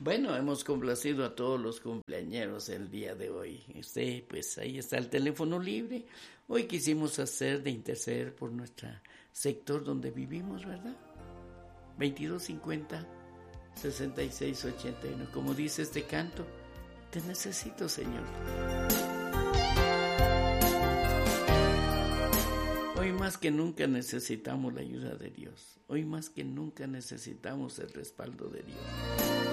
Bueno, hemos complacido a todos los cumpleañeros el día de hoy. Pues ahí está el teléfono libre. Hoy quisimos hacer de interceder por nuestro sector donde vivimos, ¿verdad? 2250-6681. Como dice este canto, te necesito, Señor. Hoy más que nunca necesitamos la ayuda de Dios. Hoy más que nunca necesitamos el respaldo de Dios.